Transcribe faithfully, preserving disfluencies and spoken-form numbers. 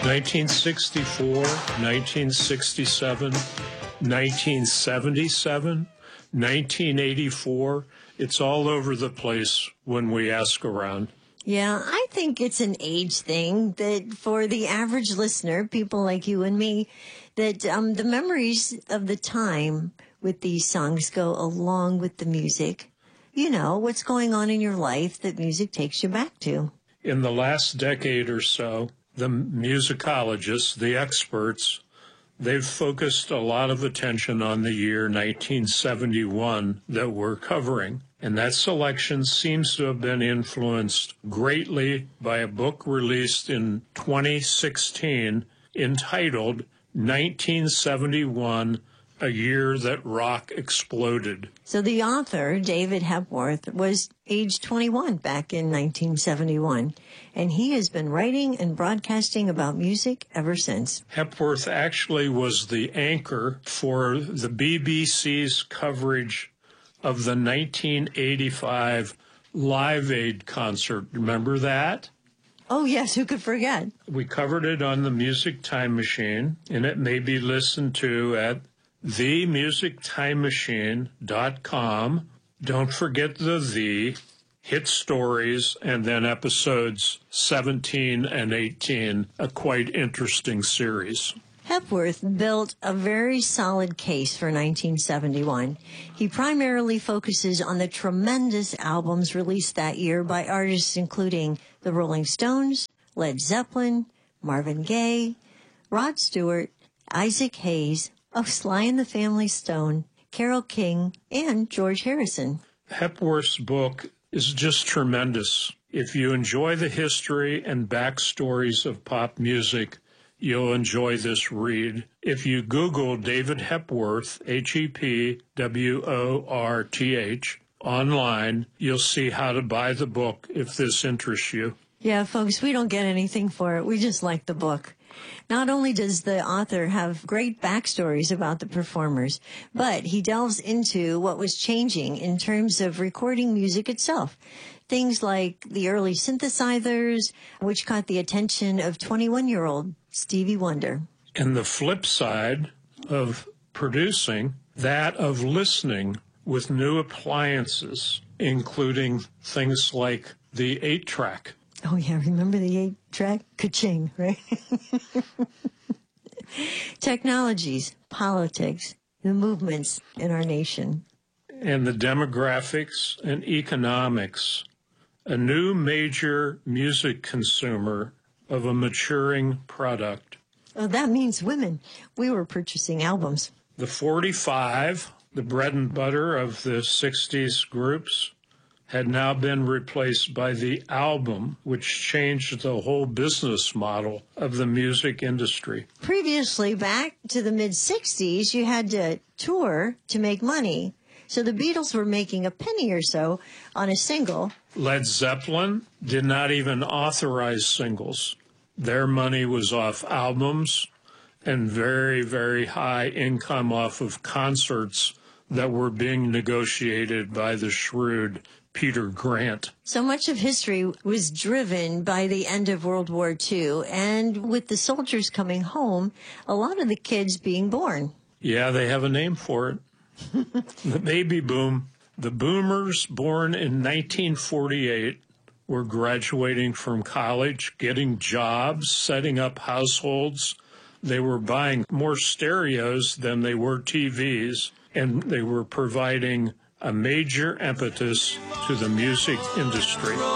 nineteen sixty-four, nineteen sixty-seven, nineteen seventy-seven, nineteen eighty-four. It's all over the place when we ask around. Yeah, I think it's an age thing that for the average listener, people like you and me, that um, the memories of the time with these songs go along with the music. You know, what's going on in your life that music takes you back to. In the last decade or so, the musicologists, the experts, they've focused a lot of attention on the year nineteen seventy-one that we're covering. And that selection seems to have been influenced greatly by a book released in twenty sixteen entitled nineteen seventy-one, A Year That Rock Exploded. So the author, David Hepworth, was age twenty-one back in nineteen seventy-one, and he has been writing and broadcasting about music ever since. Hepworth actually was the anchor for the B B C's coverage of the nineteen eighty-five Live Aid concert. Remember that? Oh, yes, who could forget? We covered it on the Music Time Machine, and it may be listened to at the music time machine dot com. Don't forget the the, hit stories, and then episodes seventeen and eighteen, a quite interesting series. Hepworth built a very solid case for nineteen seventy-one. He primarily focuses on the tremendous albums released that year by artists including the Rolling Stones, Led Zeppelin, Marvin Gaye, Rod Stewart, Isaac Hayes, oh, Sly and the Family Stone, Carole King, and George Harrison. Hepworth's book is just tremendous. If you enjoy the history and backstories of pop music, you'll enjoy this read. If you Google David Hepworth, H E P W O R T H, online, you'll see how to buy the book if this interests you. Yeah, folks, we don't get anything for it. We just like the book. Not only does the author have great backstories about the performers, but he delves into what was changing in terms of recording music itself. Things like the early synthesizers, which caught the attention of twenty-one-year-old Stevie Wonder. And the flip side of producing, that of listening with new appliances, including things like the eight-track. Oh, yeah, remember the eight-track? Ka-ching, right? Technologies, politics, the movements in our nation. And the demographics and economics. A new major music consumer of a maturing product. Oh, that means women. We were purchasing albums. The forty-five, the bread and butter of the sixties groups, had now been replaced by the album, which changed the whole business model of the music industry. Previously, back to the mid-sixties, you had to tour to make money. So the Beatles were making a penny or so on a single. Led Zeppelin did not even authorize singles. Their money was off albums and very, very high income off of concerts that were being negotiated by the shrewd Peter Grant. So much of history was driven by the end of World War Two, and with the soldiers coming home, a lot of the kids being born. Yeah, they have a name for it. The baby boom. The boomers born in nineteen forty-eight were graduating from college, getting jobs, setting up households. They were buying more stereos than they were T Vs, and they were providing a major impetus to the music industry.